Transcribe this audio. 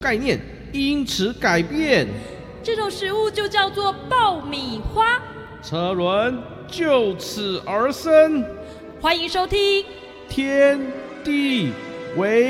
概念因此改变， 这种食物就叫做爆米花， 车轮就此而生。 欢迎收听天地为